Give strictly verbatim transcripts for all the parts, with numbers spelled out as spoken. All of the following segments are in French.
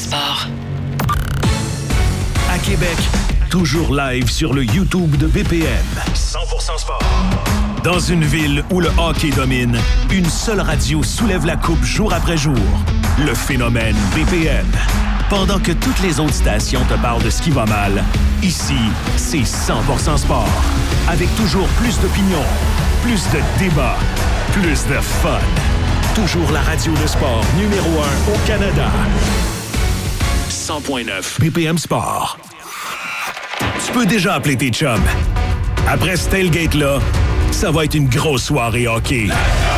Sport. À Québec, toujours live sur le YouTube de B P M. cent pour cent Sport. Dans une ville où le hockey domine, une seule radio soulève la coupe jour après jour. Le phénomène B P M. Pendant que toutes les autres stations te parlent de ce qui va mal, ici, c'est cent pour cent Sport. Avec toujours plus d'opinions, plus de débats, plus de fun. Toujours la radio de sport numéro un au Canada. cent point neuf B P M Sport. Tu peux déjà appeler tes chums. Après ce tailgate-là, ça va être une grosse soirée hockey.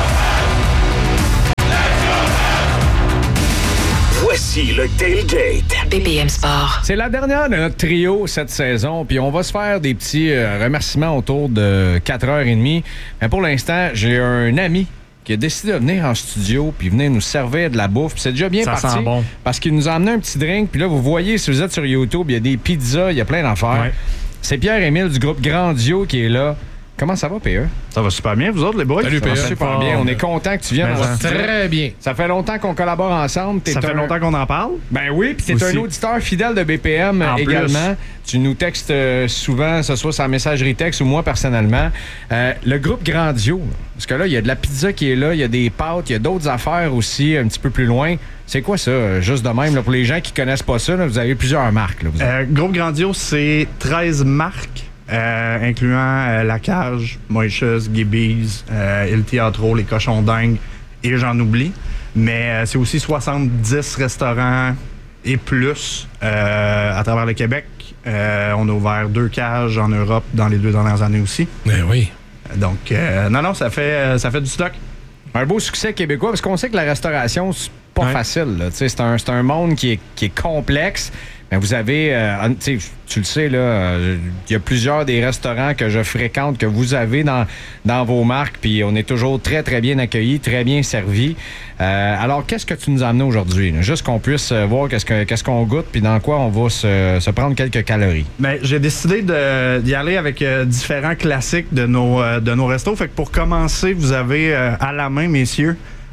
Voici le tailgate. B P M Sport. C'est la dernière de notre trio cette saison, puis on va se faire des petits euh, remerciements autour de quatre heures trente. Mais pour l'instant, j'ai un ami qui a décidé de venir en studio puis venir nous servir de la bouffe. Puis c'est déjà bien ça parti sent bon. Parce qu'il nous a amené un petit drink. Puis là, vous voyez, si vous êtes sur YouTube, il y a des pizzas, il y a plein d'affaires. Ouais. C'est Pierre-Émile du groupe Grandio qui est là. Comment ça va, P E? Ça va super bien, vous autres, les boys? Salut, P E. Ça va super bien. On est content que tu viennes. Ben, très bien. Ça fait longtemps qu'on collabore ensemble. T'es ça fait un... longtemps qu'on en parle? Ben oui, puis t'es un auditeur fidèle de B P M en également. Plus. Tu nous textes euh, souvent, que ce soit sur la messagerie texte ou moi personnellement. Euh, le groupe Grandio, parce que là, il y a de la pizza qui est là, il y a des pâtes, il y a d'autres affaires aussi un petit peu plus loin. C'est quoi ça, juste de même? Là, pour les gens qui connaissent pas ça, là, vous avez plusieurs marques. Là, vous euh, groupe Grandio, c'est treize marques. Euh, incluant euh, La Cage, Moïcheuse, Gibby's, euh, Il Teatro, Les Cochons Dingues et j'en oublie. Mais euh, c'est aussi soixante-dix restaurants et plus euh, à travers le Québec. Euh, on a ouvert deux cages en Europe dans les deux dernières années aussi. Ben oui. Donc, euh, non, non, ça fait, ça fait du stock. Un beau succès québécois, parce qu'on sait que la restauration, c'est pas ouais. facile. Là. C'est, un, c'est un monde qui est, qui est complexe. Mais vous avez, euh, tu le sais, il euh, y a plusieurs des restaurants que je fréquente, que vous avez dans, dans vos marques, puis on est toujours très, très bien accueillis, très bien servis. Euh, alors, qu'est-ce que tu nous as amené aujourd'hui? Là? Juste qu'on puisse voir qu'est-ce, que, qu'est-ce qu'on goûte, puis dans quoi on va se, se prendre quelques calories. Bien, j'ai décidé de, d'y aller avec euh, différents classiques de nos, euh, de nos restos. Fait que pour commencer, vous avez euh, à la main, messieurs,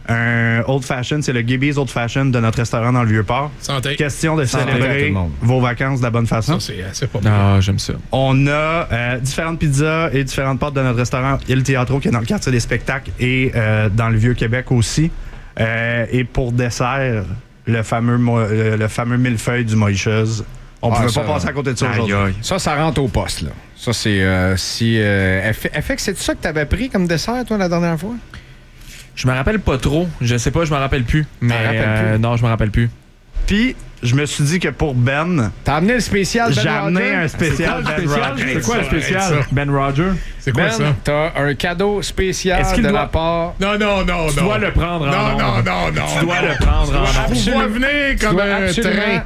un Old Fashioned, c'est le Gibby's Old Fashioned de notre restaurant dans le Vieux-Port. Santé. Question de Santé célébrer vos vacances de la bonne façon. Ça, c'est, c'est pas bon. Ah, j'aime ça. On a euh, différentes pizzas et différentes pâtes de notre restaurant Il Teatro, qui est dans le quartier des spectacles et euh, dans le Vieux-Québec aussi. Euh, et pour dessert, le fameux, le, le fameux millefeuille du Moïcheuse. On ah, pouvait ça, pas passer à côté de ça aïe, aujourd'hui. Aïe. Ça, ça rentre au poste, là. Ça, c'est... Euh, si... Euh, elle fait, elle fait que c'est ça que t'avais pris comme dessert, toi, la dernière fois? Je me rappelle pas trop. Je sais pas, je me rappelle plus. Mais euh, plus. Non, je me rappelle plus. Puis, je me suis dit que pour Ben... T'as amené le spécial Ben J'ai Roger? amené un spécial Ben spécial? Roger. C'est quoi le spécial Ben Roger? C'est quoi Ben, ça? T'as un cadeau spécial Est-ce qu'il de doit... la part... Non, non, non, tu non. Tu dois le prendre en Non, onde. non, non, non. Tu dois le prendre en onde. On va venir comme un absolument... train.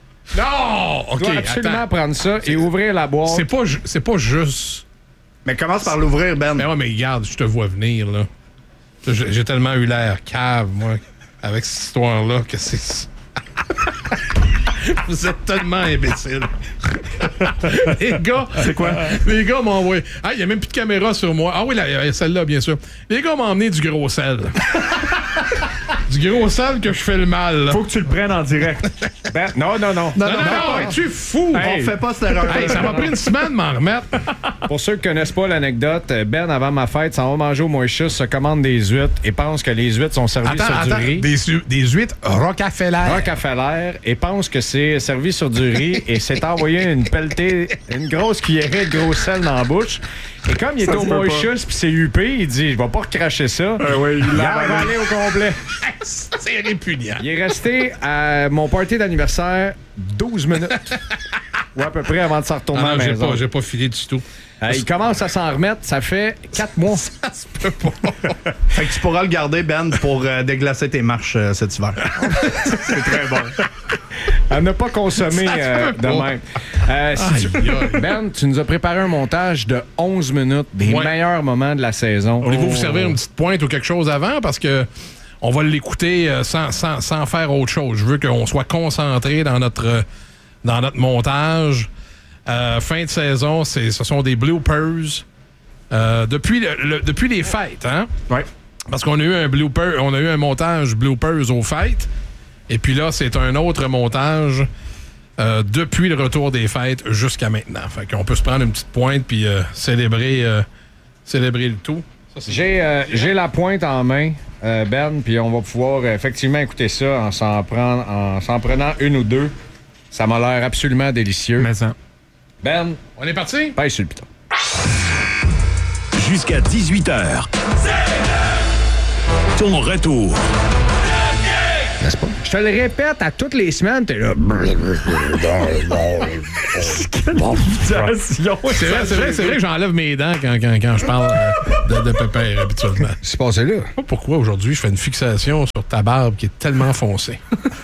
Non! OK, tu dois absolument attends. prendre ça et ouvrir la boîte. C'est pas, c'est pas juste... Mais commence par l'ouvrir, Ben. Mais ouais, mais regarde, je te vois venir, là. J'ai, j'ai tellement eu l'air cave, moi, avec cette histoire-là, que c'est... Vous êtes tellement imbéciles. Les gars... C'est quoi? Les gars m'ont envoyé... Ah, il n'y a même plus de caméra sur moi. Ah oui, là, celle-là, bien sûr. Les gars m'ont emmené du gros sel. Du gros sel que je fais le mal. Là. Faut que tu le prennes en direct. Ben, non, non, non. Non, non, non, non, non, es-tu fou? Hey, on fait pas cette erreur. Hey, ça m'a pris une semaine de m'en remettre. Pour ceux qui connaissent pas l'anecdote, Ben, avant ma fête, s'en va manger au Moïcheuse, se commande des huîtres et pense que les huîtres sont servies attends, sur attends, du riz. Des, des huîtres Rockefeller. Rockefeller et pense que c'est servi sur du riz et s'est envoyé une pelletée, une grosse cuillerée de gros sel dans la bouche. Et comme il était au Moïcheuse puis c'est huppé, il dit « Je vais pas recracher ça. Euh, » oui, Il l'a avalé au complet. C'est répugnant. Il est resté à mon party d'anniversaire douze minutes. Ou à peu près avant de s'en retourner Ah non, à la j'ai maison. pas, j'ai pas filé du tout. Euh, il commence à s'en remettre, ça fait quatre mois. Ça se peut pas. Fait que tu pourras le garder, Ben, pour euh, déglacer tes marches euh, cet hiver. C'est très bon. À ne pas consommer euh, de même. Euh, si tu... Ben, tu nous as préparé un montage de onze minutes, des ouais. meilleurs moments de la saison. Voulez-vous oh. vous servir une petite pointe ou quelque chose avant? Parce que on va l'écouter euh, sans, sans, sans faire autre chose. Je veux qu'on soit concentré dans notre, euh, dans notre montage. Euh, fin de saison, c'est, ce sont des bloopers. Euh, depuis, le, le, depuis les fêtes, hein? Oui. Parce qu'on a eu un blooper, on a eu un montage bloopers aux fêtes. Et puis là, c'est un autre montage euh, depuis le retour des fêtes jusqu'à maintenant. Fait qu'on peut se prendre une petite pointe puis euh, célébrer, euh, célébrer le tout. Ça, J'ai euh, j'ai la pointe en main, euh, Ben, puis on va pouvoir euh, effectivement écouter ça en s'en prendre, en s'en prenant une ou deux. Ça m'a l'air absolument délicieux. Mais ça. Ben, on est parti? pèse sur le piton. Jusqu'à dix-huit heures. Ton retour. N'est-ce pas? Je te le répète à toutes les semaines, t'es là. C'est vrai, c'est vrai, c'est vrai que j'enlève mes dents quand, quand, quand je parle euh, de, de pépère habituellement. C'est passé là. Je sais pas pourquoi aujourd'hui je fais une fixation sur ta barbe qui est tellement foncée.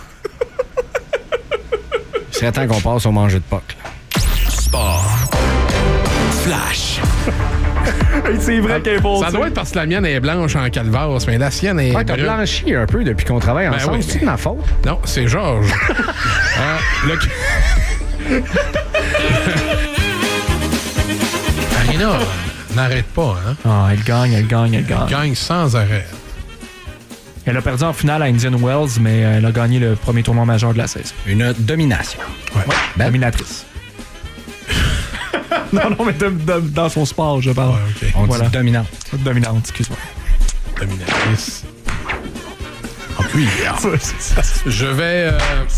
Il serait temps qu'on passe au manger de poc. Sport. Flash. C'est vrai qu'elle est foncée. Ça doit être parce que la mienne est blanche en calvasse, mais la sienne est. Ouais, t'as brune. blanchi un peu depuis qu'on travaille Ben ensemble. oui, C'est mais- de ma faute. Non, c'est Georges. Ah, le... Marina, n'arrête pas, hein? Ah, elle gagne, elle gagne, elle gagne. Gagne sans arrêt. Elle a perdu en finale à Indian Wells, mais elle a gagné le premier tournoi majeur de la saison. Une domination. Ouais. Ben? Dominatrice. non, non, mais de- de- dans son sport, je parle. Ouais, OK. On Voilà. dit dominante. Dominante, excuse-moi. Dominatrice. En cuillère. Je vais. Euh...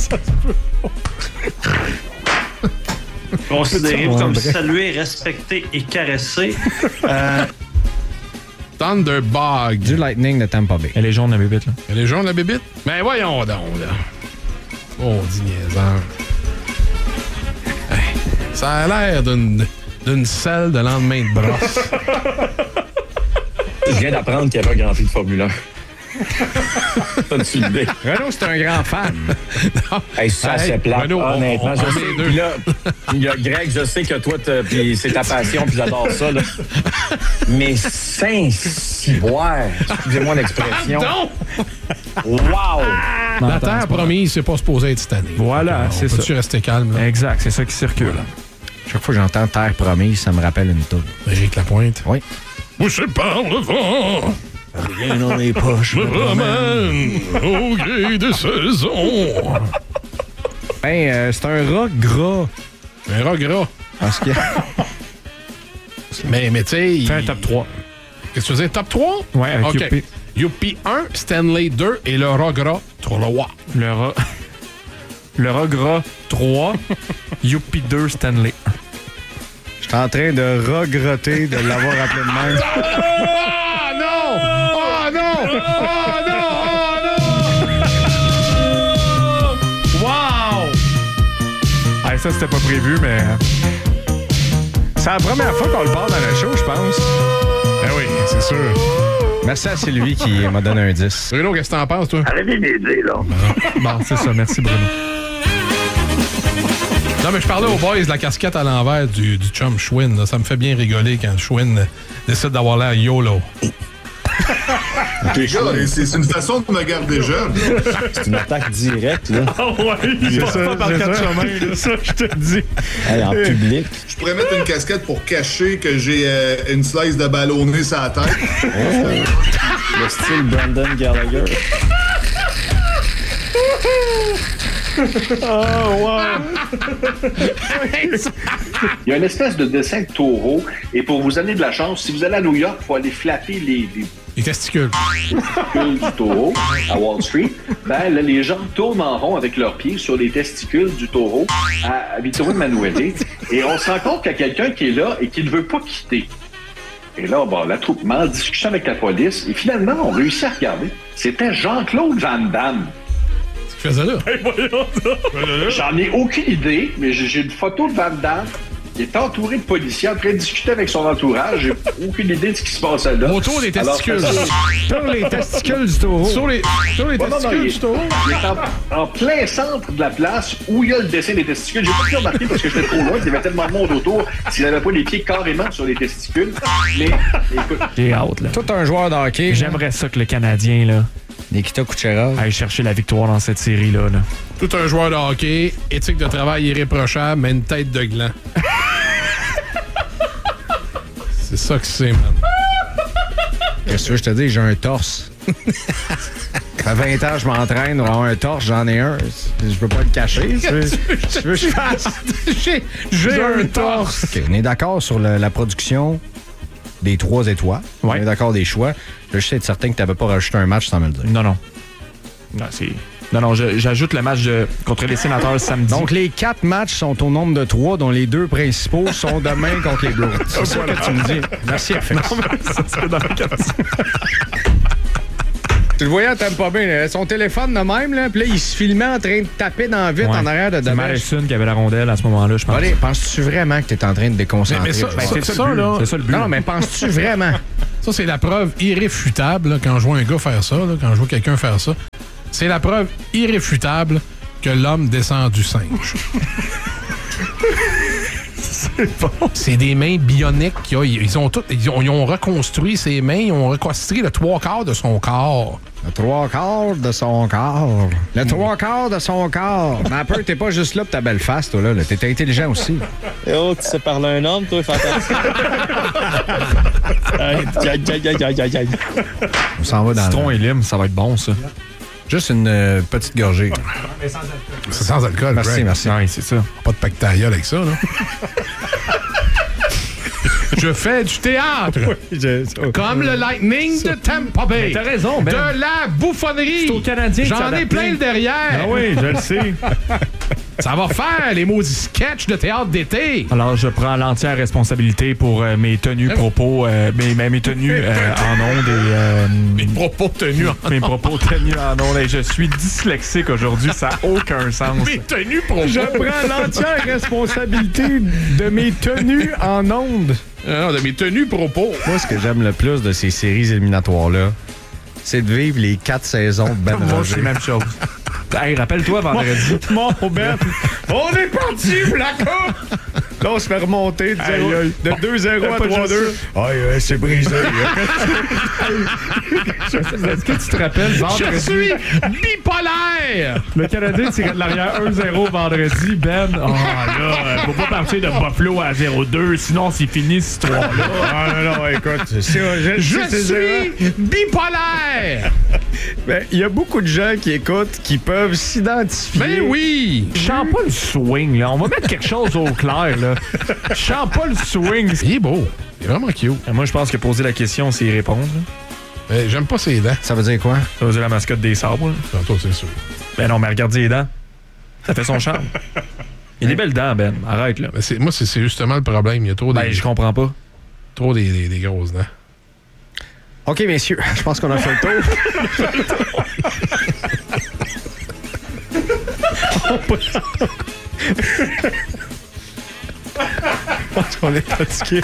Considérez-vous comme salué, respecté et caressé. Euh, Thunderbug. Du Lightning de Tampa Bay. Elle est jaune, la bébête, là. Elle est jaune, la bébite? Ben voyons donc, là. Oh, dit niaiseur. Hey, ça a l'air d'une d'une selle de lendemain de brosse. Je viens d'apprendre qu'il y avait un Grand Prix de Formule un. T'as-tu l'idée? Renaud, c'est un grand fan. Hey, ça, Hey, c'est plate. Renaud, on- Honnêtement, on- je on sais. est deux. Puis là, il y a Greg, je sais que toi, t'as- puis c'est ta passion, puis j'adore ça. Là. Mais Saint-Ciboire, excusez-moi l'expression. Non! Wow! La terre promise, c'est pas supposé être cette année. Voilà, On c'est peut-tu ça. rester calme, là? Exact, c'est ça qui circule. Chaque fois que j'entends Terre promise, ça me rappelle une toune. Éric Lapointe. Oui. Poussé par le vent, Rien dans les poches. me ramène au gré des saisons. Ben, euh, c'est un rock gras. Un rat gras. Parce que. Mais, mais tu sais... Fais un il- top trois. Qu'est-ce que tu faisais? Top trois? Ouais, avec OK. Youpi. Youpi un, Stanley deux et le rat gras trois. Le rat. Le rat gras trois. Youpi deux, Stanley un. Je suis en train de regretter de l'avoir appelé de même. Ah non! Ah non! Ah non! Ah non! Wow! Hey, ça, c'était pas prévu, mais. C'est la première fois qu'on le parle dans le show, je pense. Ben oui, c'est sûr. Merci à Sylvie qui m'a donné un dix. Bruno, qu'est-ce que t'en penses, toi? arrêtez d'aider, là. Bon, c'est ça. Merci, Bruno. Non, mais je parlais aux boys de la casquette à l'envers du, du chum Schwinn. là. Ça me fait bien rigoler quand Schwinn décide d'avoir l'air YOLO. Les gars, c'est c'est une façon de me garder jeune. C'est une attaque directe, là. C'est ça, par quatre chemins, ça, je te dis. Hey, en public. Je pourrais mettre une casquette pour cacher que j'ai euh, une slice de ballonné sur la tête. Le style Brandon Gallagher. Il y a une espèce de dessin de taureau. Et pour vous donner de la chance, si vous allez à New York, il faut aller flapper les, les Les testicules. testicules du taureau à Wall Street. Ben, là, les gens tournent en rond avec leurs pieds sur les testicules du taureau à, à Vittorio Emanuele. Et on se rend compte qu'il y a quelqu'un qui est là et qui ne veut pas quitter. Et là, bon, l'attroupement, discussion avec la police. Et finalement, on réussit à regarder. C'était Jean-Claude Van Damme. Qu'est-ce que tu faisais là? J'en ai aucune idée, mais j'ai j'ai une photo de Van Damme. Il est entouré de policiers en train de discuter avec son entourage. J'ai aucune idée de ce qui se passait là. Autour des Alors, testicules. ça- Sur les testicules du taureau. Sur les, sur les Non, non, non, testicules il, du taureau. il est en, en plein centre de la place où il y a le dessin des testicules. J'ai pas pu remarquer parce que j'étais trop loin. Il y avait tellement de monde autour s'il n'avait pas les pieds carrément sur les testicules. Mais écoute, J'ai hâte, là. Tout un joueur de hockey. J'aimerais ça que le Canadien, là, Nikita Kucherov. aille chercher la victoire dans cette série-là. Là. Tout un joueur de hockey, éthique de travail irréprochable, mais une tête de gland. C'est ça que c'est, man. Qu'est-ce que tu veux, je te dis, j'ai un torse. Ça fait vingt ans que je m'entraîne, avoir un torche, j'en ai un. Je veux pas le cacher. Tu veux, tu veux que je fasse? J'ai, j'ai un torse. Okay, on est d'accord sur le, la production des trois étoiles. Ouais. On est d'accord des choix. Je veux juste être certain que tu n'avais pas rajouté un match sans me le dire. Non, non. Non, c'est... Non, non, je, j'ajoute le match de, contre les Sénateurs samedi. Donc, les quatre matchs sont au nombre de trois, dont les deux principaux sont demain contre les Blues. C'est ça que tu me dis. Merci, F X. Non, mais ça serait dans la capture. Tu le voyais, t'aimes pas bien. Là. Son téléphone de même, là, puis là, il se filmait en train de taper dans le vide Ouais. en arrière de C'est Dommage. Madison qui avait la rondelle à ce moment-là, je pense. Allez, penses-tu vraiment que t'es en train de déconcentrer? Mais, mais ça, Ben, ça, c'est ça, ça, le but. là, C'est ça le but. Non, non, mais penses-tu vraiment? ça, c'est la preuve irréfutable, là, quand je vois un gars faire ça, là, quand je vois quelqu'un faire ça. C'est la preuve irréfutable que l'homme descend du singe. C'est bon. C'est des mains bioniques. Qu'il a. Ils, ont tout, ils, ont, ils ont reconstruit ses mains, ils ont reconstruit le trois quarts de son corps. Le trois quarts de son corps. Le trois quarts de son corps. Mais un peu, t'es pas juste là pour ta belle face, toi, là. là. T'es intelligent aussi. Oh, tu sais parler un homme, toi, fais attention. Aïe, aïe, aïe, aïe, aïe, aïe, aïe. On s'en va dans Citron le... et lime, ça va être bon, ça. Juste une euh, petite gorgée. C'est sans alcool, Merci, Greg. merci. Oui, c'est ça. Pas de pactaïole avec ça, là. Je fais du théâtre. Comme le Lightning de Tampa Bay. Mais t'as raison, Ben. De la bouffonnerie. C'est au Canadien de J'en ai s'adapter. plein le derrière. Ah oui, je le sais. Ça va faire les maudits sketchs de théâtre d'été. Alors, je prends l'entière responsabilité pour euh, mes tenues propos, euh, mes, mes, mes tenues euh, en ondes et... Euh, Mes propos tenus en mes propos tenus en ondes. Et je suis dyslexique aujourd'hui, ça n'a aucun sens. Mes tenues propos. Je prends l'entière responsabilité de mes tenues en ondes. Ah, de mes tenues propos. Moi, ce que j'aime le plus de ces séries éliminatoires-là, c'est de vivre les quatre saisons de Ben Moi, Roger. c'est la même chose. Hey, rappelle-toi vendredi. Mon Ben, on est parti pour la coupe! Là, on se fait remonter de, zéro- Aïe, aïe. de deux zéro à Pas trois juste deux. Aïe, aïe, c'est brisé. Est-ce que tu te rappelles Je vendredi? suis bipolaire. Le Canadien tirait de l'arrière un zéro vendredi. Ben, oh là, faut pas partir de Buffalo à zéro deux, sinon c'est fini cette histoire-là. Ah non, non, écoute, c'est, je, Je sais, c'est zéro. suis bipolaire. Ben, il y a beaucoup de gens qui écoutent qui peuvent s'identifier. Ben oui. Je sens pas le swing, là. On va mettre quelque chose au clair, là. Je sens pas le swing. Il est beau. Il est vraiment cute. Moi, je pense que poser la question, c'est y répondre. là. Ben, j'aime pas ses dents. Ça veut dire quoi? Ça veut dire la mascotte des sabres. là. Non, toi, c'est sûr. Ben non, mais regarde les dents. Ça fait son charme. Il a des belles dents, Ben. Arrête, là. Ben, c'est, moi, c'est, c'est justement le problème. Il y a trop, Ben, des, je comprends pas. trop des, des, des grosses dents. OK, messieurs, je pense qu'on a fait le tour. Je pense qu'on est fatigué.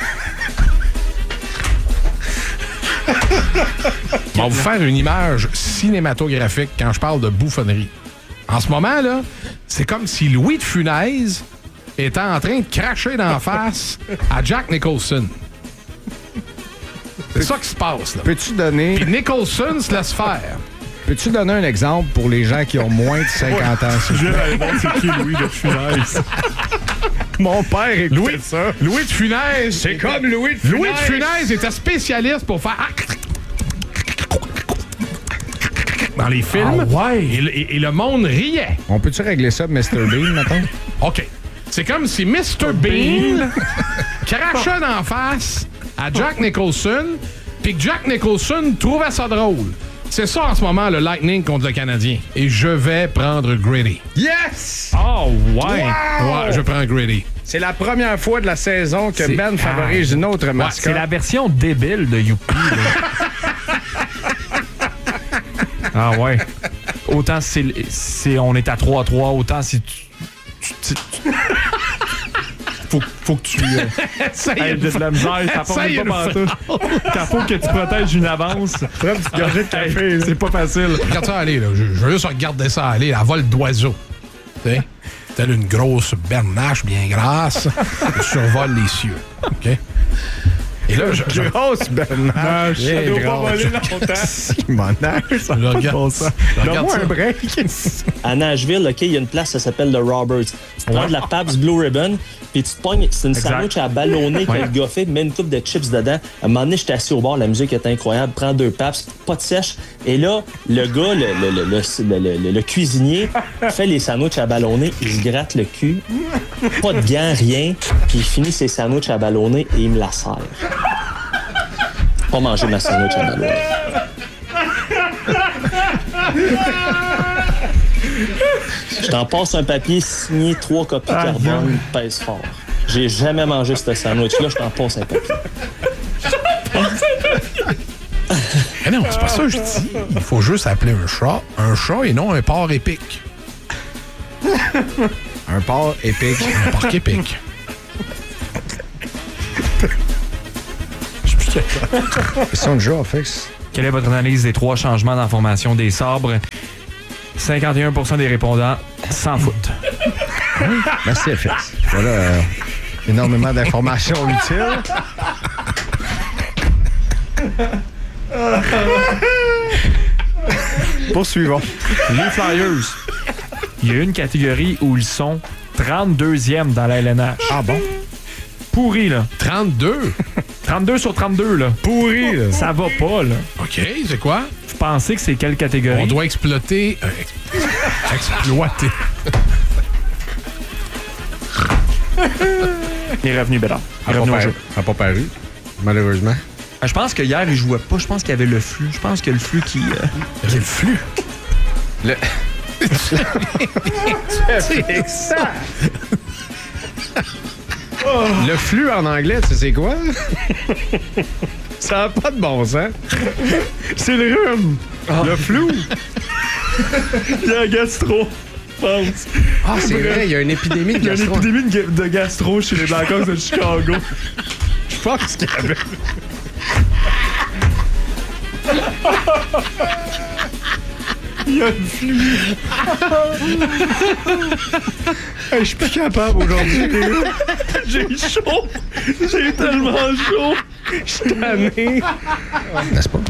On va vous faire une image cinématographique quand je parle de bouffonnerie. En ce moment, là, c'est comme si Louis de Funès était en train de cracher dans la face à Jack Nicholson. C'est ça qui se passe, là. Peux-tu donner, Puis Nicholson se laisse faire. peux-tu donner un exemple pour les gens qui ont moins de cinquante ans? s'il vous plaît? c'est qui Louis de Funès? Mon père écoutait Louis, ça. Louis de Funès. C'est comme Louis de Funès. Louis de Funès était spécialiste pour faire dans les films. Ah ouais. Et, le- et- et le monde riait. On peut-tu régler ça, mister Bean, maintenant? OK. C'est comme si mister Bean crachait d'en face à Jack Nicholson, puis que Jack Nicholson trouvait ça drôle. C'est ça en ce moment, le Lightning contre le Canadien. Et je vais prendre Gritty. Yes! Oh, ouais. Ouais, je prends Gritty. C'est la première fois de la saison que C'est- Ben favorise une autre mascotte. C'est la version débile de Youpi, là. Ah ouais. Autant c'est, c'est on est à trois à trois, autant si tu... tu- tu- tu- faut, faut que tu... Euh, Ça y est, hey, j'ai de la misère, ça Ça part y est, même pas pantoute. Quand faut que tu protèges une avance. Prends une petite gorgée de café. Hey, c'est pas facile. Regarde ça aller, là. Je, je veux juste regarder ça aller, la vol d'oiseau. Tu sais? Telle une grosse bernache bien grasse qui survole les cieux. OK? Et là, je, je... grosse Bernard. Ça doit pas voler longtemps. Simonaire, ça Je n'a pas de regarde- bon sens. je regarde Donne-moi ça. un break. À Nashville, OK, il y a une place, ça s'appelle le Roberts. Tu prends de la Pabst Blue Ribbon, puis tu te pognes, c'est une Exact. sandwich à ballonner que Ouais. le gars fait, mets une coupe de chips dedans. À un moment donné, j'étais assis au bord, la musique était incroyable, prends deux Pabst, pas de sèche. Et là, le gars, le, le, le, le, le, le- le cuisinier, fait les sandwichs à ballonner, il se gratte le cul, pas de gants, rien, puis il finit ses sandwichs à ballonner et il me la sert. Pas manger ma sandwich à ballonner. Je t'en passe un papier signé trois copies carbone, pèse fort. J'ai jamais mangé ce sandwich-là, je t'en passe un papier. Mais non, c'est pas ça que je dis. Il faut juste appeler un chat un chat et non un porc épique. Un porc épique. Un porc épique. Question de jour, fixe. Quelle est votre analyse des trois changements dans la formation des sabres? cinquante et un pour cent des répondants s'en foutent. Merci, F X. Voilà, euh, énormément d'informations utiles. Poursuivons. Les Flyers, il y a une catégorie où ils sont trente-deuxième dans la L N H. Ah bon? Pourri, là. trente-deux? trente-deux sur trente-deux, là. Pourri, là. Ça va pas, là. OK, c'est quoi? Vous pensez que c'est quelle catégorie? On doit exploiter... euh, ex- exploiter. Les revenus, Bédard. Ça Les n'a revenus pas, au paru- jeu. ça a pas paru, malheureusement. Ah, je pense que hier, il jouait pas. Je pense qu'il y avait le flux. Je pense que le flux qui... euh, Il y a le flux. Le... Le flux en anglais, tu sais quoi? Ça n'a pas de bon sens. C'est le rhume. Le flou. Il y a un gastro, je pense. Ah, c'est vrai, il y a une épidémie de Il y a une gastro. épidémie de de gastro chez les Blackhawks de Chicago. Je pense qu'il y avait... Il y a une flux. Hey, je suis plus capable aujourd'hui. J'ai chaud. J'ai tellement chaud. Je suis tanné. N'est-ce pas?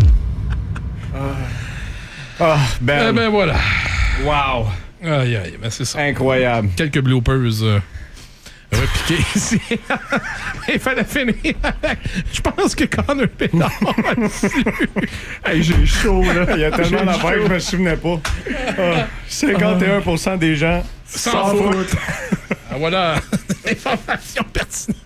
Ah, Eh ben, ben voilà. wow. Aïe, aïe, ben c'est ça. Incroyable. Quelques bloopers euh, repiqués ici. Il fallait finir avec... Je pense que Connor Bedard a le flux. Hey, j'ai chaud, là. Il y a tellement J'ai d'affaires que je me souvenais pas. Ah, cinquante et un pour cent des gens Sans s'en faute. foutent. Ah, voilà. Information pertinente.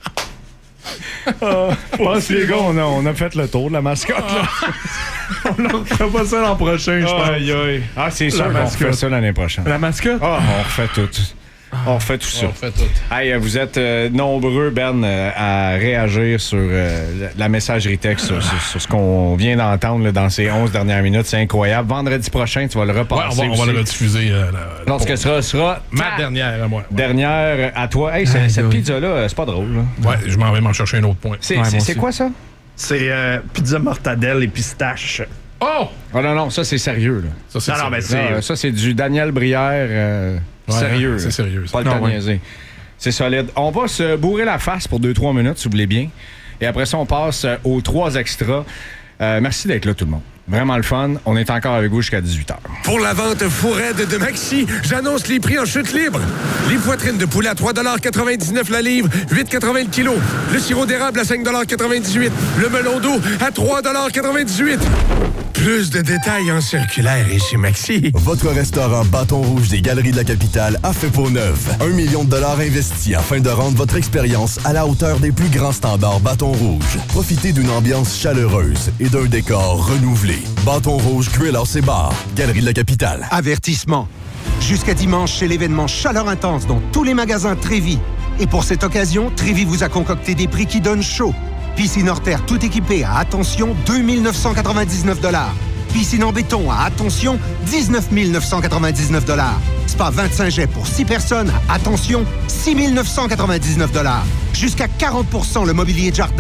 Ah, je pense que les gars, on a, on a fait le tour de la mascotte. là. On ne refait pas ça l'an prochain, je pense. Aïe, aïe. Ah, c'est sûr La qu'on mascotte. refait ça l'année prochaine. La mascotte? Ah, on refait tout. On refait tout ça. On fait tout. Hey, euh, vous êtes euh, nombreux, Ben, euh, à réagir sur euh, la messagerie texte, sur, sur- sur ce qu'on vient d'entendre là, dans ces onze dernières minutes. C'est incroyable. Vendredi prochain, tu vas le Ouais, repasser on va, on va aussi. le rediffuser. Euh, la- Lorsque pour- ce sera, sera Ma ta dernière à moi. dernière à toi. Hey, c'est- Aïe, cette aïe. pizza-là, euh, c'est pas drôle. là. Ouais, je m'en vais m'en chercher un autre point. C'est Ouais, c'est- moi c'est aussi. quoi ça? C'est euh, pizza mortadelle et pistache. Oh! Oh non, non, ça, c'est sérieux. Là. Ça, c'est Non, non, sérieux. mais c'est- Ça, euh, ça, c'est du Daniel Brière euh, Ouais, sérieux. c'est là. sérieux, ça. Pas le Non, temps de ouais. niaiser. C'est solide. On va se bourrer la face pour deux trois minutes, si vous voulez bien. Et après ça, on passe euh, aux trois extras. Euh, merci d'être là, tout le monde. Vraiment le fun. On est encore avec vous jusqu'à dix-huit heures. Pour la vente fourraide de Maxi, j'annonce les prix en chute libre. Les poitrines de poulet à trois quatre-vingt-dix-neuf la livre, huit quatre-vingts le kilo. Le sirop d'érable à cinq quatre-vingt-dix-huit. Le melon d'eau à trois quatre-vingt-dix-huit. Plus de détails en circulaire et chez Maxi. Votre restaurant Bâton Rouge des Galeries de la Capitale a fait peau neuve. Un million de dollars investis afin de rendre votre expérience à la hauteur des plus grands standards Bâton Rouge. Profitez d'une ambiance chaleureuse et d'un décor renouvelé. Bâton Rouge, Grill House et Bar, Galerie de la Capitale. Avertissement. Jusqu'à dimanche, c'est l'événement Chaleur Intense dans tous les magasins Trévi. Et pour cette occasion, Trévi vous a concocté des prix qui donnent chaud. Piscine hors terre tout équipée à, attention, deux mille neuf cent quatre-vingt-dix-neuf dollars. Piscine en béton à, attention, dix-neuf mille neuf cent quatre-vingt-dix-neuf dollars. Spa vingt-cinq jets pour six personnes à, attention, six mille neuf cent quatre-vingt-dix-neuf dollars. Jusqu'à quarante pour cent le mobilier de jardin.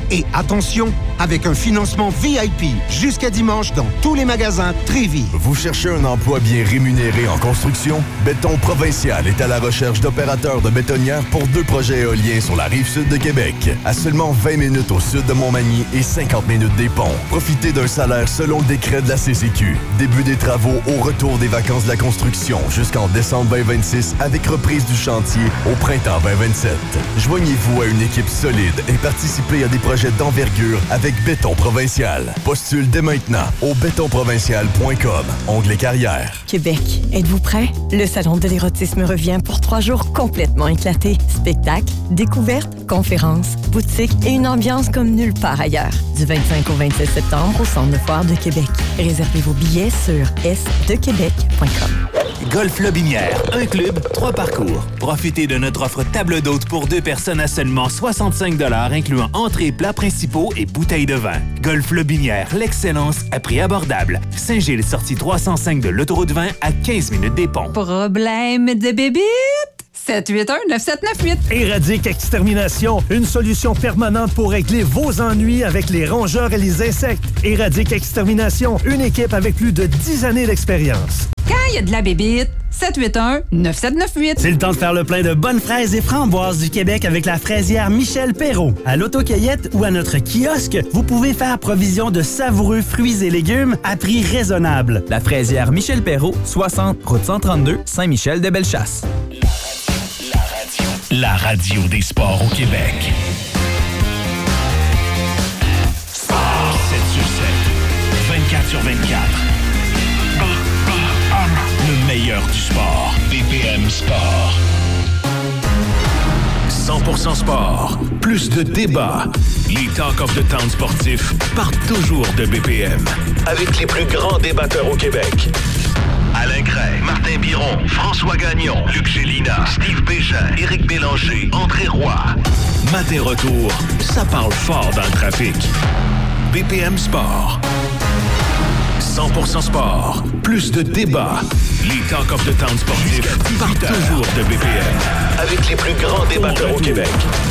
Et attention, avec un financement V I P jusqu'à dimanche dans tous les magasins Trévis. Vous cherchez un emploi bien rémunéré en construction? Béton Provincial est à la recherche d'opérateurs de bétonnières pour deux projets éoliens sur la rive sud de Québec. À seulement vingt minutes au sud de Montmagny et cinquante minutes des ponts. Profitez d'un salaire selon le décret de la C C Q. Début des travaux au retour des vacances de la construction jusqu'en décembre vingt vingt-six avec reprise du chantier au printemps vingt vingt-sept. Joignez-vous à une équipe solide et participez à des projets d'envergure avec Béton Provincial. Postule dès maintenant au béton provincial point com. Onglet carrière. Québec, êtes-vous prêts? Le salon de l'érotisme revient pour trois jours complètement éclatés. Spectacles, découvertes, conférences, boutiques et une ambiance comme nulle part ailleurs. Du vingt-cinq au vingt-sept septembre au Centre de foire de Québec. Réservez vos billets sur s de québec point com. Golf Lobinière, un club, trois parcours. Profitez de notre offre table d'hôte pour deux personnes à seulement soixante-cinq dollars, incluant entrées, plats principaux et bouteilles de vin. Golf Lobinière, l'excellence à prix abordable. Saint-Gilles, sortie trois cent cinq de l'autoroute vingt à quinze minutes des ponts. Problème de bébite? sept huit un neuf sept neuf huit. Éradique Extermination, une solution permanente pour régler vos ennuis avec les rongeurs et les insectes. Éradique Extermination, une équipe avec plus de dix années d'expérience. Quand il y a de la bébite, sept huit un neuf sept neuf huit. C'est le temps de faire le plein de bonnes fraises et framboises du Québec avec la fraisière Michel Perrault. À l'autocueillette ou à notre kiosque, vous pouvez faire provision de savoureux fruits et légumes à prix raisonnable. La fraisière Michel Perrault, soixante, route cent trente-deux, Saint-Michel-de-Bellechasse. La radio des sports au Québec. Sport sept sur sept, vingt-quatre sur vingt-quatre. Le meilleur du sport. B P M Sport. cent pour cent sport. Plus de débats. Les Talk of the Town sportifs partent toujours de B P M. Avec les plus grands débatteurs au Québec. Alain Gray, Martin Biron, François Gagnon, Luc Gélina, Steve Bégin, Éric Bélanger, André Roy. Matin retour, ça parle fort dans le trafic. B P M Sport. cent pour cent sport. Plus de débats. Les Talk of the Town sportifs partent toujours de B P M. Avec les plus grands débatteurs au Québec.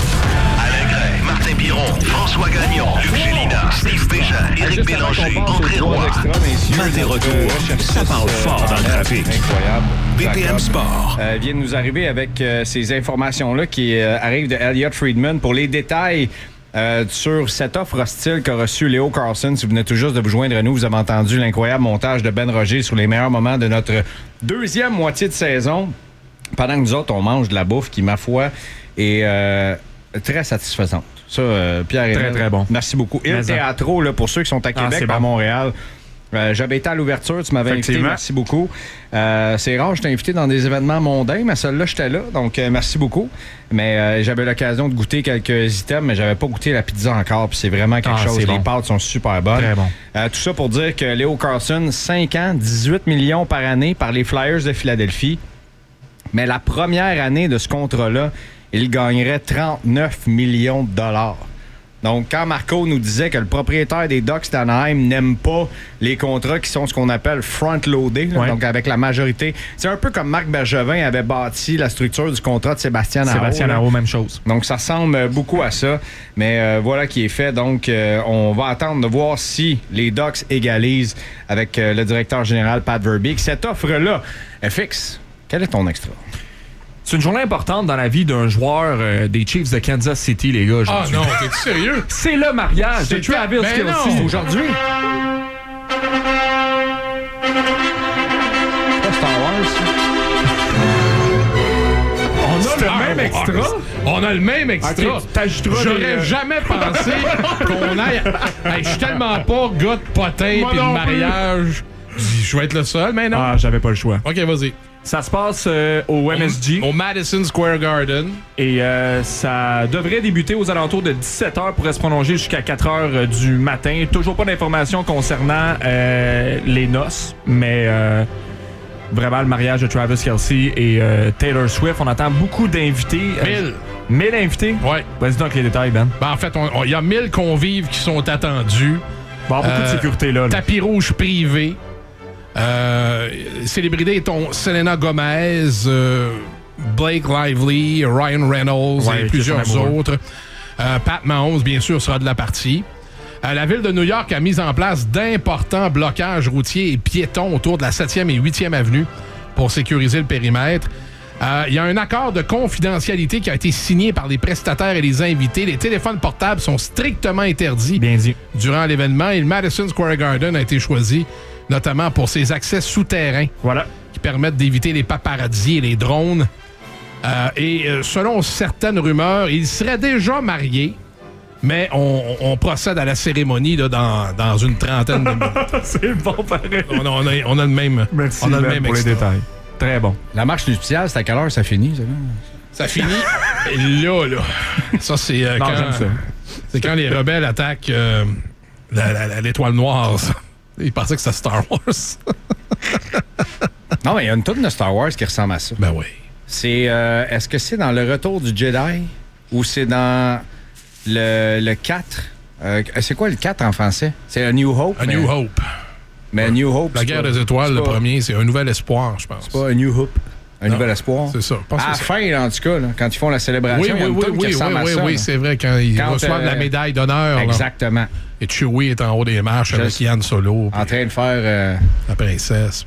Alain Gray, Martin Biron, François Gagnon, Luc Gélina, Steve Bégin, Éric Bélanger, André Roy. Matin retour, ça parle fort dans le trafic. Incroyable. B P M Sport. Euh, vient de nous arriver avec euh, ces informations-là qui euh, arrivent de Elliot Friedman pour les détails euh, sur cette offre hostile qu'a reçue Léo Carlson. Si vous venez tout juste de vous joindre à nous, vous avez entendu l'incroyable montage de Ben Roger sur les meilleurs moments de notre deuxième moitié de saison. Pendant que nous autres, on mange de la bouffe qui, ma foi, est euh, très satisfaisante. Ça, euh, Pierre Très, très bon. Merci beaucoup. Il Teatro, là, pour ceux qui sont à Québec, ah, à bon. Montréal. Euh, j'avais été à l'ouverture, tu m'avais invité, merci beaucoup. Euh, c'est rare, je t'ai invité dans des événements mondains, mais celle-là, j'étais là, donc euh, merci beaucoup. Mais euh, j'avais l'occasion de goûter quelques items, mais j'avais pas goûté la pizza encore, puis c'est vraiment quelque ah, chose. Les bon. pâtes sont super bonnes. Très bon. Euh, tout ça pour dire que Léo Carlson, cinq ans, dix-huit millions par année par les Flyers de Philadelphie. Mais la première année de ce contrat-là, il gagnerait trente-neuf millions de dollars. Donc, quand Marco nous disait que le propriétaire des Ducks d'Anaheim n'aime pas les contrats qui sont ce qu'on appelle front-loadés, ouais. donc avec la majorité. C'est un peu comme Marc Bergevin avait bâti la structure du contrat de Sébastien Aho. Sébastien Aho, même chose. Donc, ça ressemble beaucoup à ça. Mais euh, voilà qui est fait. Donc, euh, on va attendre de voir si les Ducks égalisent avec euh, le directeur général Pat Verbeek. Cette offre-là, F X, quel est ton extra? C'est une journée importante dans la vie d'un joueur euh, des Chiefs de Kansas City, les gars. Ah non, t'es sérieux? C'est le mariage c'est de Travis ben Kelce aujourd'hui. On a le même extra? On a le même extra. Okay, J'aurais des... jamais pensé qu'on aille... Hey, je suis tellement pas gars de potin pis de mariage. Je vais être le seul, mais non. Ah, j'avais pas le choix. OK, vas-y. Ça se passe euh, au M S G. Au, au Madison Square Garden. Et euh, ça devrait débuter aux alentours de dix-sept heures, pourrait se prolonger jusqu'à quatre heures euh, du matin. Toujours pas d'informations concernant euh, les noces, mais euh, vraiment le mariage de Travis Kelce et euh, Taylor Swift. On attend beaucoup d'invités. Mille. Mille invités? Ouais. Vas-y donc les détails, Ben. Ben en fait, il y a mille convives qui sont attendus. Bon, beaucoup euh, de sécurité là, là. Tapis rouge privé. Euh, célébrités dont Selena Gomez, euh, Blake Lively, Ryan Reynolds ouais, et plusieurs autres. Euh, Pat Mahomes, bien sûr, sera de la partie. Euh, la ville de New York a mis en place d'importants blocages routiers et piétons autour de la septième et huitième avenue pour sécuriser le périmètre. Euh, il y a un accord de confidentialité qui a été signé par les prestataires et les invités. Les téléphones portables sont strictement interdits Bien dit. durant l'événement. Et le Madison Square Garden a été choisi notamment pour ses accès souterrains voilà. qui permettent d'éviter les paparazzis et les drones. Euh, et euh, selon certaines rumeurs, il serait déjà marié, mais on, on procède à la cérémonie là, dans, dans une trentaine de minutes. C'est bon, pareil. On a, on a, on a le même, Merci, on a le Ben, même pour extra. les détails. Très bon. La marche nuptiale, c'est à quelle heure ça finit? Ça, ça finit là, là. Ça, c'est euh, non, quand, j'aime ça. c'est quand les rebelles attaquent euh, la, la, la, l'étoile noire. Ça. Ils pensaient que c'était Star Wars. Non, mais il y a une tonne de Star Wars qui ressemble à ça. Ben oui. C'est, euh, est-ce que c'est dans le Retour du Jedi ou c'est dans le, le quatre? Euh, c'est quoi le quatre en français? C'est A New Hope? A mais, New Hope. Mais A New Hope, La guerre pas, des étoiles, le pas, premier, c'est Un Nouvel Espoir, je pense. C'est pas A New Hope. Un non, nouvel espoir. C'est ça. Je pense à la que fin, là, en tout cas, là, quand ils font la célébration, oui, il y a une oui, toune oui, qui oui, ressemble oui, à ça. oui, là. c'est vrai, quand ils Quand, reçoivent euh, la médaille d'honneur. Exactement. Là. Et Chewie est en haut des marches Just avec Yann Solo. En train de faire... Euh... La princesse.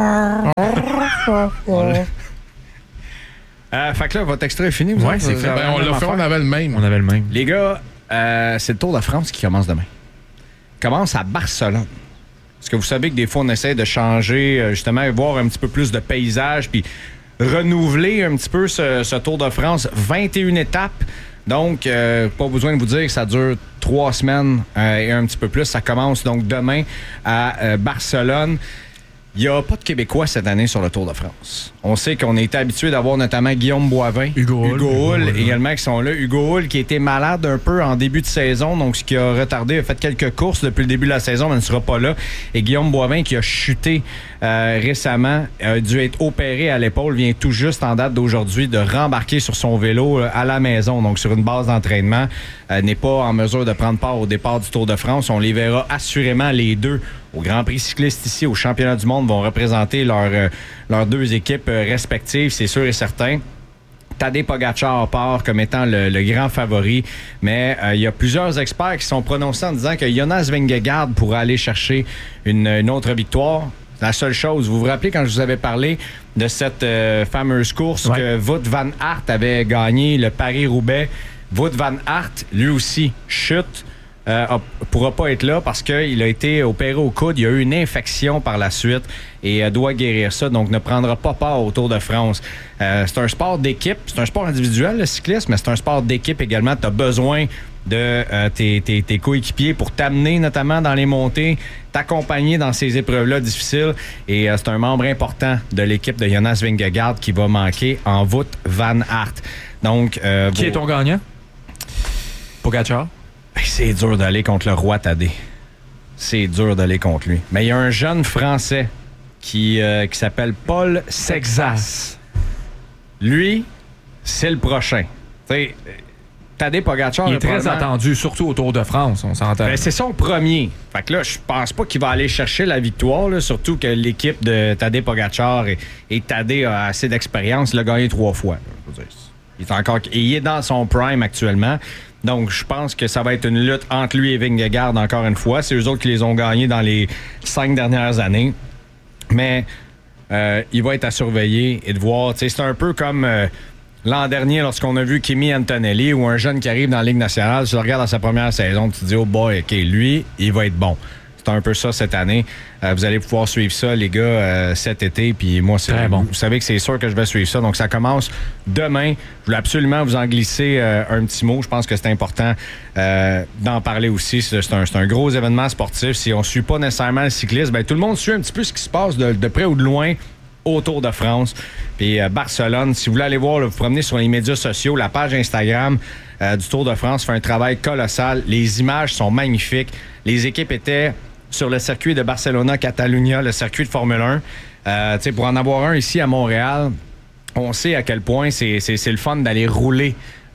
euh, fait que là, votre extrait est fini. Vous ouais, autres, c'est vous fait. avez Ben, on la l'a même fait, on affaire? avait le même. On avait le même. Les gars, euh, c'est le Tour de France qui commence demain. Il commence à Barcelone. Parce que vous savez que des fois, on essaie de changer, euh, justement, voir un petit peu plus de paysage, puis renouveler un petit peu ce, ce Tour de France. vingt et une étapes. Donc, euh, pas besoin de vous dire que ça dure trois semaines euh, et un petit peu plus. Ça commence donc demain à euh, Barcelone. Il n'y a pas de Québécois cette année sur le Tour de France. On sait qu'on a été habitué d'avoir notamment Guillaume Boivin, Hugo Hull, Hugo Hull Hugo Hull, également qui sont là. Hugo Hull qui était malade un peu en début de saison, donc ce qui a retardé, a fait quelques courses depuis le début de la saison, mais ne sera pas là. Et Guillaume Boivin qui a chuté euh, récemment, a dû être opéré à l'épaule, vient tout juste en date d'aujourd'hui de rembarquer sur son vélo euh, à la maison, donc sur une base d'entraînement, euh, n'est pas en mesure de prendre part au départ du Tour de France. On les verra assurément les deux au Grand Prix cycliste ici, au Championnat du monde, vont représenter leur, euh, leurs deux équipes euh, respectives, c'est sûr et certain. Tadej Pogačar part comme étant le, le grand favori, mais euh, il y a plusieurs experts qui sont prononcés en disant que Jonas Vingegaard pourrait aller chercher une, une autre victoire. La seule chose, vous vous rappelez quand je vous avais parlé de cette euh, fameuse course ouais. que Wout van Aert avait gagné, le Paris-Roubaix. Wout van Aert, lui aussi, chute. Euh, pourra pas être là parce qu'il a été opéré au coude. Il a eu une infection par la suite et euh, doit guérir ça, donc ne prendra pas part au Tour de France. Euh, c'est un sport d'équipe, c'est un sport individuel, le cyclisme, mais c'est un sport d'équipe également. Tu as besoin de euh, tes, tes, tes coéquipiers pour t'amener notamment dans les montées, t'accompagner dans ces épreuves-là difficiles. Et euh, c'est un membre important de l'équipe de Jonas Vingegaard qui va manquer en Wout van Aert. Donc, euh, qui vos... est ton gagnant? Pogačar? C'est dur d'aller contre le roi Tadej. C'est dur d'aller contre lui. Mais il y a un jeune Français qui, euh, qui s'appelle Paul Sexas. Lui, c'est le prochain. T'sais, Tadej Pogačar... Il est très probablement... attendu, surtout au Tour de France, on s'entend. Ben, c'est son premier. Fait que là, je pense pas qu'il va aller chercher la victoire, là, surtout que l'équipe de Tadej Pogačar et, et Tadej a assez d'expérience. Il a gagné trois fois. Là, je veux dire. Il est encore... Il est dans son prime actuellement. Donc, je pense que ça va être une lutte entre lui et Vingegaard encore une fois. C'est eux autres qui les ont gagnés dans les cinq dernières années. Mais euh, il va être à surveiller et de voir. C'est un peu comme euh, l'an dernier lorsqu'on a vu Kimi Antonelli ou un jeune qui arrive dans la Ligue nationale. Tu le regardes dans sa première saison, tu te dis, oh boy, OK, lui, il va être bon. C'est un peu ça cette année. Euh, vous allez pouvoir suivre ça, les gars, euh, cet été. Puis moi, c'est très bon. Vous savez que c'est sûr que je vais suivre ça. Donc, ça commence demain. Je voulais absolument vous en glisser euh, un petit mot. Je pense que c'est important euh, d'en parler aussi. C'est, c'est, un, c'est un gros événement sportif. Si on ne suit pas nécessairement le cyclisme, bien, tout le monde suit un petit peu ce qui se passe de, de près ou de loin au Tour de France. Puis euh, Barcelone, si vous voulez aller voir, là, vous promenez sur les médias sociaux, la page Instagram euh, du Tour de France fait un travail colossal. Les images sont magnifiques. Les équipes étaient sur le circuit de Barcelona-Catalunya, le circuit de Formule un. Euh, pour en avoir un ici à Montréal, on sait à quel point c'est, c'est, c'est le fun d'aller rouler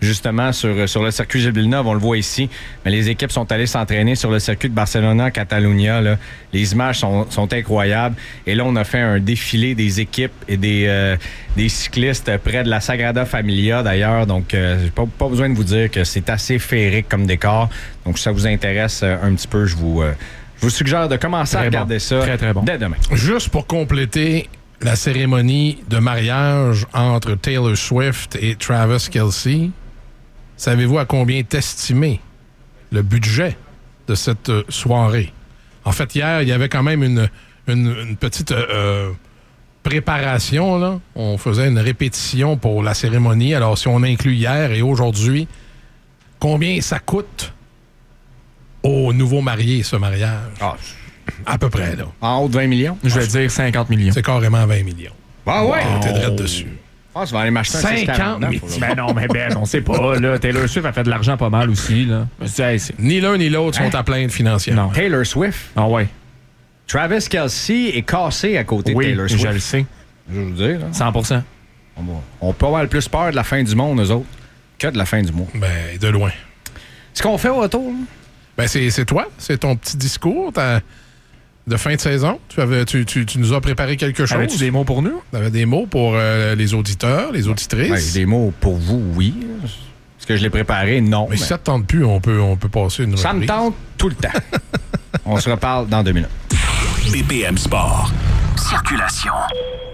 justement sur, sur le circuit Gilles Villeneuve. On le voit ici. Mais les équipes sont allées s'entraîner sur le circuit de Barcelona-Catalunya. Là. Les images sont, sont incroyables. Et là, on a fait un défilé des équipes et des, euh, des cyclistes près de la Sagrada Familia, d'ailleurs. Donc, euh, j'ai pas, pas besoin de vous dire que c'est assez féerique comme décor. Donc, si ça vous intéresse euh, un petit peu, je vous, euh, je vous suggère de commencer très à regarder bon. ça très, très bon. dès demain. Juste pour compléter la cérémonie de mariage entre Taylor Swift et Travis Kelce, savez-vous à combien est estimé le budget de cette euh, soirée? En fait, hier, il y avait quand même une, une, une petite euh, préparation. Là. On faisait une répétition pour la cérémonie. Alors, si on inclut hier et aujourd'hui, combien ça coûte aux nouveaux mariés, ce mariage? Ah, à peu près, là. En haut de vingt millions? Je vais dire cinquante millions. C'est carrément vingt millions. Ah ouais? Wow. T'es direct dessus. Ah, tu vas aller m'acheter un cinquante millions. Ben non, mais Ben, on sait pas. Là. Taylor Swift a fait de l'argent pas mal aussi. Là. Hey, ni l'un ni l'autre sont hein? à plaindre financièrement. Non. Taylor Swift? Ah ouais. Travis Kelce est cassé à côté oui, de Taylor Swift. je le sais. Je veux vous dire. Là. cent pour cent. On, on peut avoir le plus peur de la fin du monde, eux autres, que de la fin du mois. Ben, de loin. Ce qu'on fait au retour, là? Ben, c'est, c'est toi. C'est ton petit discours de fin de saison. Tu, avais, tu, tu, tu nous as préparé quelque chose. Avais-tu des mots pour nous? Tu avais des mots pour euh, les auditeurs, les auditrices. Ouais, des mots pour vous, oui. Est-ce que je l'ai préparé? Non. Mais, mais... si ça ne te tente plus, on peut, on peut passer une Ça reprise. me tente tout le temps. On se reparle dans deux minutes. B P M Sport. Circulation.